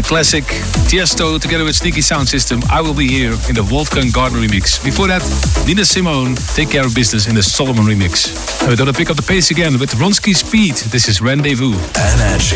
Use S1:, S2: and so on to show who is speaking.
S1: classic Tiesto together with Sneaky Sound System, I Will Be Here in the Wolfgang Gardner remix. Before that, Nina Simone, Take Care of Business in the Solomon remix. And we're gonna pick up the pace again with Ronski Speed. This is Rendezvous.
S2: Energy.